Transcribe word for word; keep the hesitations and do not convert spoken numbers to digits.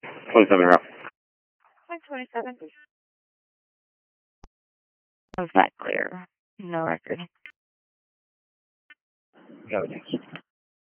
twenty-seven route. one twenty-seven. Was not clear. No record. Got it.